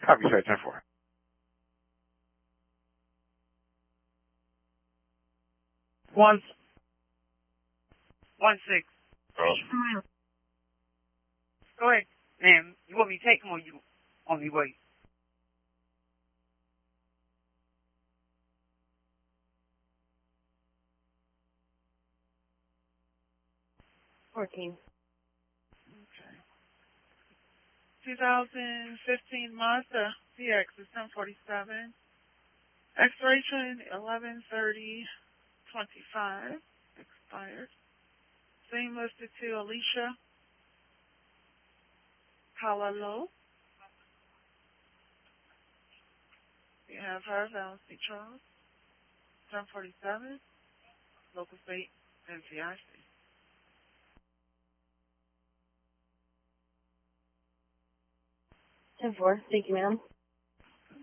Copy, sir. 10-4. One 1-6. Go ahead. Ma'am, you want me to take him or you want me to wait? Okay. 2015 Mazda CX is 1047. Expiration 11/30/25. Expired. Same listed to Alicia Palalo. We have her, Valence B. Charles. 1047. Local state NCIC. 10-4. Thank you, ma'am.